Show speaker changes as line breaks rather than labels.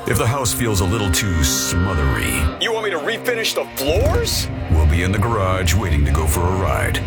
If the house feels a little too smothery,
You want me to refinish the floors?
we'll be in the garage waiting to go for a ride.